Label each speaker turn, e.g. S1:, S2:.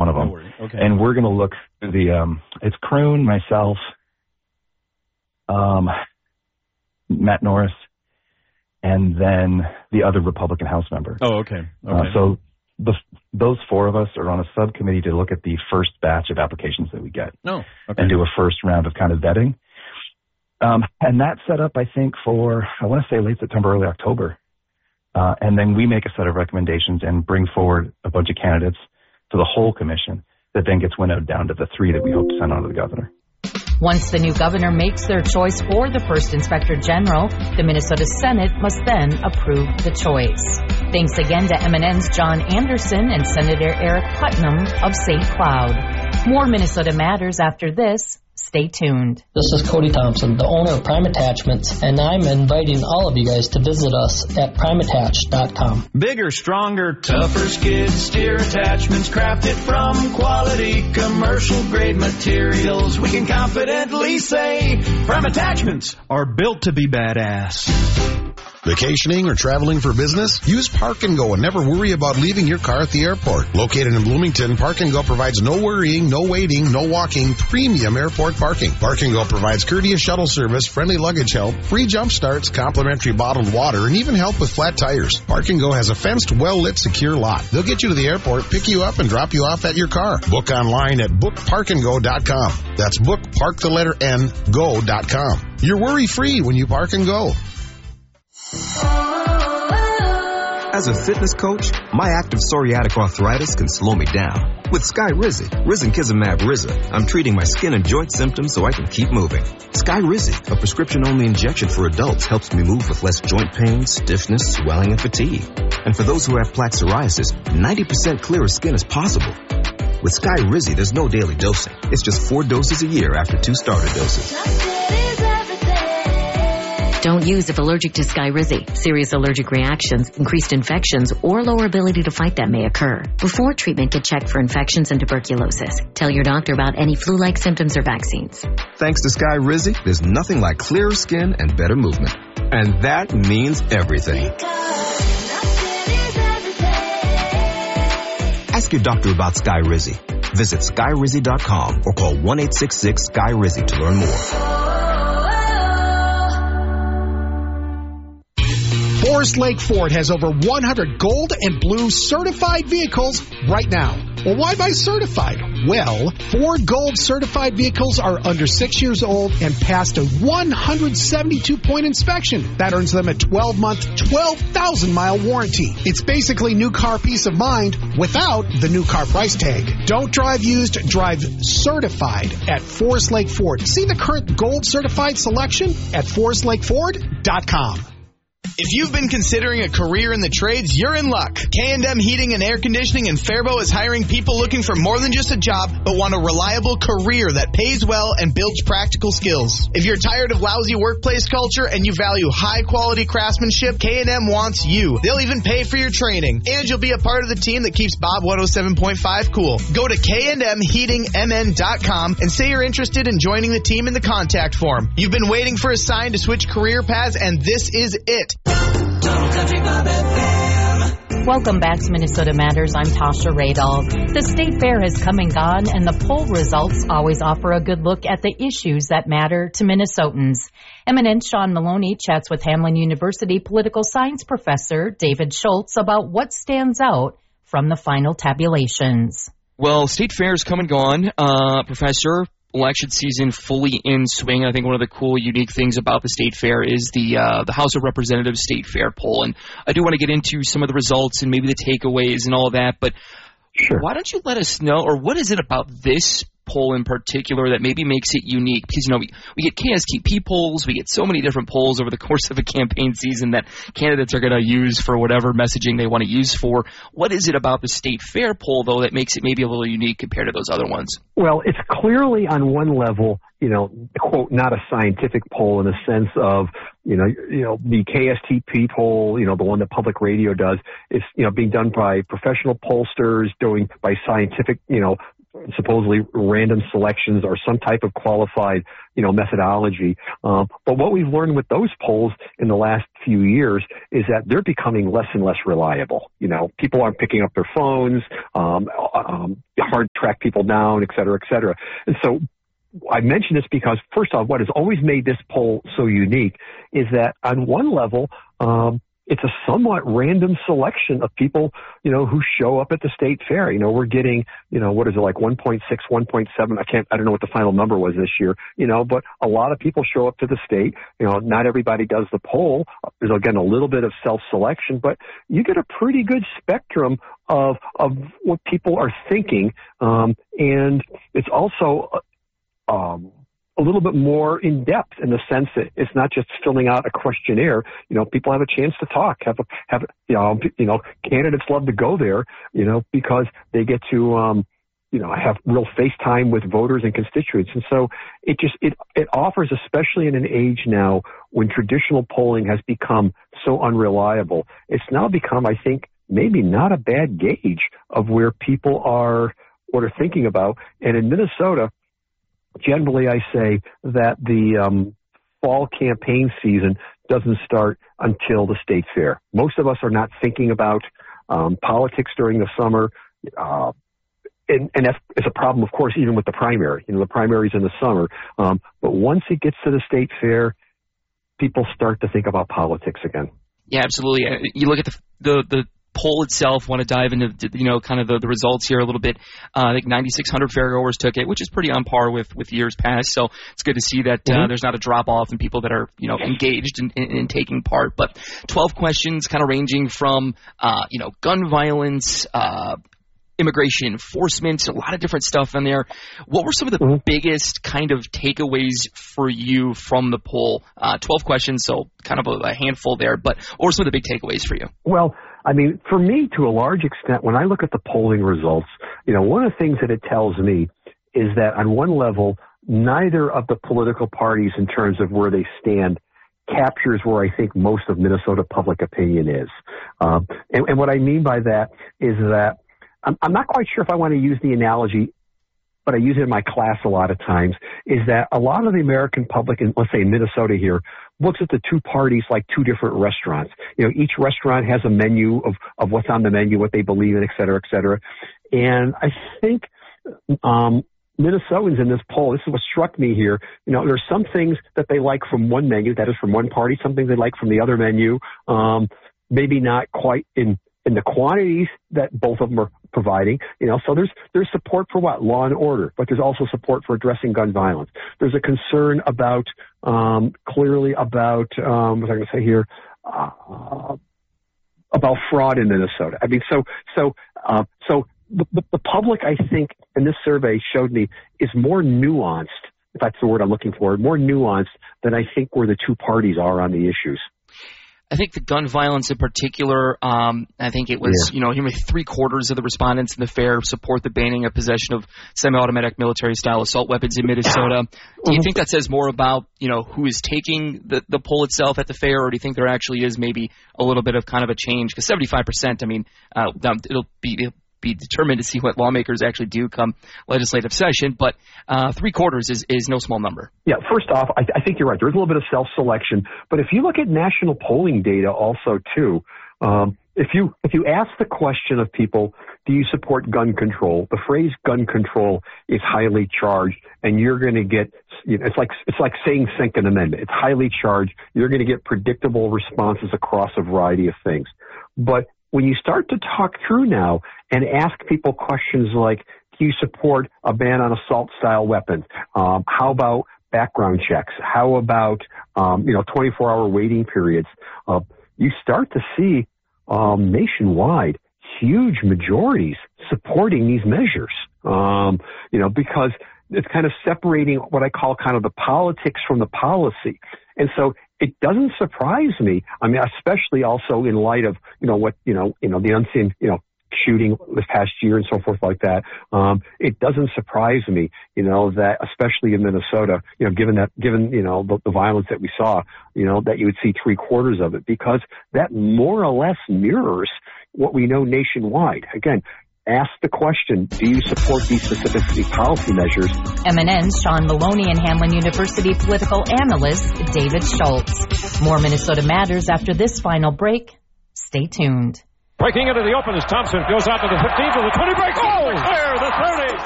S1: one of them.
S2: No worries. Okay.
S1: And we're going to look through the, it's Kroon, myself, Matt Norris, and then the other Republican House member.
S2: Oh, okay.
S1: So those four of us are on a subcommittee to look at the first batch of applications that we get.
S2: Okay.
S1: And do a first round of kind of vetting. And that's set up, I think, for, I want to say late September, early October. And then we make a set of recommendations and bring forward a bunch of candidates to the whole commission that then gets winnowed down to the 3 that we hope to send on to the governor.
S3: Once the new governor makes their choice for the first Inspector General, the Minnesota Senate must then approve the choice. Thanks again to MNN's John Anderson and Senator Eric Putnam of St. Cloud. More Minnesota Matters after this. Stay tuned.
S4: This is Cody Thompson, the owner of Prime Attachments, and I'm inviting all of you guys to visit us at primeattach.com.
S5: Bigger, stronger, tougher skid steer attachments crafted from quality commercial-grade materials. We can confidently say Prime Attachments are built to be badass.
S6: Vacationing or traveling for business? Use Park & Go and never worry about leaving your car at the airport. Located in Bloomington, Park & Go provides no worrying, no waiting, no walking, premium airport parking. Park & Go provides courteous shuttle service, friendly luggage help, free jump starts, complimentary bottled water, and even help with flat tires. Park & Go has a fenced, well-lit, secure lot. They'll get you to the airport, pick you up, and drop you off at your car. Book online at bookparkandgo.com. That's bookparkthenletterN.go.com. You're worry-free when you Park & Go.
S7: As a fitness coach, my active psoriatic arthritis can slow me down. With Skyrizi, Risankizumab Riza, I'm treating my skin and joint symptoms so I can keep moving. Skyrizi, a prescription-only injection for adults, helps me move with less joint pain, stiffness, swelling, and fatigue. And for those who have plaque psoriasis, 90% clearer skin is possible. With Skyrizi, there's no daily dosing. It's just 4 doses a year after 2 starter doses.
S8: Don't use if allergic to Skyrizi. Serious allergic reactions, increased infections, or lower ability to fight them may occur. Before treatment, get checked for infections and tuberculosis. Tell your doctor about any flu-like symptoms or vaccines.
S7: Thanks to Skyrizi, there's nothing like clearer skin and better movement. And that means everything. Ask your doctor about Skyrizi. Visit Skyrizi.com or call 1-866-SKY-RIZI to learn more.
S9: Forest Lake Ford has over 100 gold and blue certified vehicles right now. Well, why buy certified? Well, 4 gold certified vehicles are under 6 years old and passed a 172-point inspection. That earns them a 12-month, 12,000-mile warranty. It's basically new car peace of mind without the new car price tag. Don't drive used, drive certified at Forest Lake Ford. See the current gold certified selection at forestlakeford.com.
S10: If you've been considering a career in the trades, you're in luck. K&M Heating and Air Conditioning in Faribault is hiring people looking for more than just a job, but want a reliable career that pays well and builds practical skills. If you're tired of lousy workplace culture and you value high-quality craftsmanship, K&M wants you. They'll even pay for your training, and you'll be a part of the team that keeps Bob 107.5 cool. Go to KNMHeatingMN.com and say you're interested in joining the team in the contact form. You've been waiting for a sign to switch career paths, and this is it.
S3: Welcome back to Minnesota Matters. I'm Tasha Radall. The State Fair has come and gone, and the poll results always offer a good look at the issues that matter to Minnesotans. Eminent Sean Maloney chats with Hamline University political science professor David Schultz about what stands out from the final tabulations.
S11: Well, State Fair's come and gone, Professor. Election season fully in swing. I think one of the cool, unique things about the State Fair is the House of Representatives State Fair poll. And I do want to get into some of the results and maybe the takeaways and all of that. But Why don't you let us know, or what is it about this poll in particular that maybe makes it unique? Because, we get KSTP polls, we get so many different polls over the course of a campaign season that candidates are going to use for whatever messaging they want to use for. What is it about the State Fair poll, though, that makes it maybe a little unique compared to those other ones?
S12: Well, it's clearly on one level, quote, not a scientific poll in the sense of, the KSTP poll, the one that public radio does, is, being done by professional pollsters, by scientific, supposedly random selections or some type of qualified, methodology. But what we've learned with those polls in the last few years is that they're becoming less and less reliable. People aren't picking up their phones, hard to track people down, et cetera, et cetera. And so I mention this because, first off, what has always made this poll so unique is that on one level, it's a somewhat random selection of people, who show up at the state fair. We're getting, what is it, like 1.6, 1.7? I don't know what the final number was this year, but a lot of people show up to the state. Not everybody does the poll. There's, again, a little bit of self-selection, but you get a pretty good spectrum of what people are thinking. And it's also, a little bit more in depth in the sense that it's not just filling out a questionnaire. People have a chance to talk. Candidates love to go there, because they get to, have real face time with voters and constituents. And so it offers, especially in an age now when traditional polling has become so unreliable, it's now become, I think, maybe not a bad gauge of where people are, what are thinking about. And in Minnesota, generally, I say that the fall campaign season doesn't start until the state fair. Most of us are not thinking about politics during the summer, and that's a problem, of course, even with the primary. The primary's in the summer, but once it gets to the state fair, people start to think about politics again.
S11: Yeah, absolutely. You look at the poll itself, want to dive into, kind of the results here a little bit. I think 9,600 fairgoers took it, which is pretty on par with years past. So it's good to see that there's not a drop-off in people that are, engaged in taking part. But 12 questions kind of ranging from, gun violence, immigration enforcement, a lot of different stuff in there. What were some of the biggest kind of takeaways for you from the poll? 12 questions, so kind of a handful there. But what were some of the big takeaways for you?
S12: Well, I mean, for me, to a large extent, when I look at the polling results, one of the things that it tells me is that on one level, neither of the political parties in terms of where they stand captures where I think most of Minnesota public opinion is. And what I mean by that is that I'm not quite sure if I want to use the analogy, but I use it in my class a lot of times, is that a lot of the American public, in, let's say Minnesota here, looks at the two parties like two different restaurants. Each restaurant has a menu of what's on the menu, what they believe in, et cetera, et cetera. And I think Minnesotans in this poll, this is what struck me here, there's some things that they like from one menu, that is from one party, some things they like from the other menu, maybe not quite in the quantities that both of them are providing, so there's support for what? Law and order, but there's also support for addressing gun violence. There's a concern about, clearly about, what was I going to say here, about fraud in Minnesota. I mean, so the public, I think, in this survey showed me is more nuanced, if that's the word I'm looking for, more nuanced than I think where the two parties are on the issues.
S11: I think the gun violence in particular, I think it was, nearly 3/4 of the respondents in the fair support the banning of possession of semi-automatic military-style assault weapons in Minnesota. Do you think that says more about, who is taking the poll itself at the fair, or do you think there actually is maybe a little bit of kind of a change? Because 75%, I mean, it'll be determined to see what lawmakers actually do come legislative session, but 3/4 is no small number.
S12: Yeah, first off, I think you're right. There's a little bit of self-selection, but if you look at national polling data also too, if you ask the question of people, do you support gun control? The phrase gun control is highly charged, and you're going to get, it's like saying Second Amendment. It's highly charged. You're going to get predictable responses across a variety of things. But when you start to talk through now and ask people questions like, do you support a ban on assault-style weapons? How about background checks? How about, 24-hour waiting periods? You start to see nationwide huge majorities supporting these measures, because it's kind of separating what I call kind of the politics from the policy. And so it doesn't surprise me. I mean, especially also in light of, the unseen, shooting this past year and so forth like that. It doesn't surprise me, that especially in Minnesota, given the violence that we saw, that you would see 3/4 of it, because that more or less mirrors what we know nationwide. Again, ask the question, do you support these specific policy measures?
S3: MNN's Sean Maloney and Hamline University political analyst David Schultz. More Minnesota Matters after this final break. Stay tuned.
S2: Breaking into the open as Thompson goes out to the 15 to the 20 break. Oh, clear the 30.